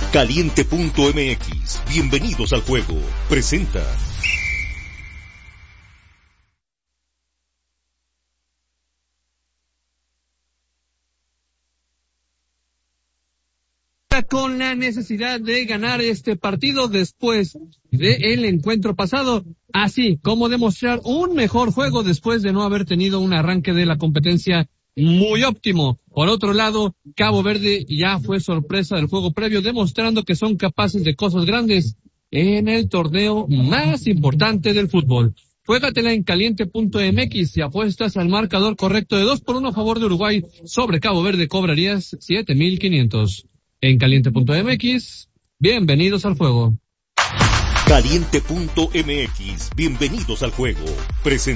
Caliente.mx, bienvenidos al juego, presenta. Con la necesidad de ganar este partido después del encuentro pasado, así como demostrar un mejor juego después de no haber tenido un arranque de la competencia muy óptimo. Por otro lado, Cabo Verde ya fue sorpresa del juego previo, demostrando que son capaces de cosas grandes en el torneo más importante del fútbol. Juégatela en caliente.mx y apuestas al marcador correcto de 2-1 a favor de Uruguay sobre Cabo Verde, cobrarías 7,500. En caliente.mx, bienvenidos al juego. Caliente.mx, bienvenidos al juego.